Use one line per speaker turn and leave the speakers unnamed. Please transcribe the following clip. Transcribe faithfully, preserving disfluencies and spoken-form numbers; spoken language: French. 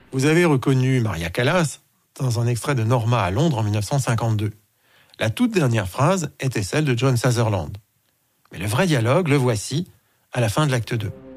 Vous avez reconnu Maria Callas dans un extrait de Norma à Londres en dix-neuf cent cinquante-deux. La toute dernière phrase était celle de John Sutherland. Mais le vrai dialogue, le voici, à la fin de l'acte deux.